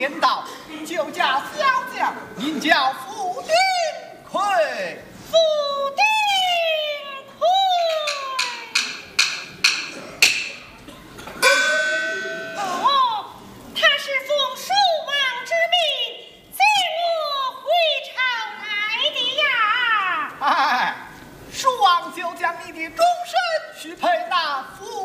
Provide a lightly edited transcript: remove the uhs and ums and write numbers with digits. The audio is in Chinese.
天道就叫小将，名叫傅丁奎。 傅丁奎，哦，他是奉蜀王之命随我回朝来的呀。 哎，蜀王就将你的终身许配那傅